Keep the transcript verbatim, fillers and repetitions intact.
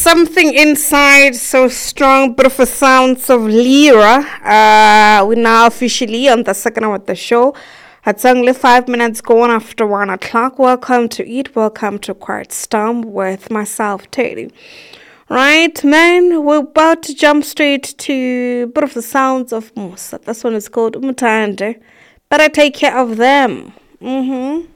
something inside so strong, bit of a sounds of Lyra. Uh, we're now officially on the second hour of the show. It's only five minutes going after one o'clock. Welcome to Eat. Welcome to Quiet Storm with myself, Teddy. Right, man, we're about to jump straight to a bit of the sounds of Musa. This one is called Umutande. Better take care of them. Mm-hmm.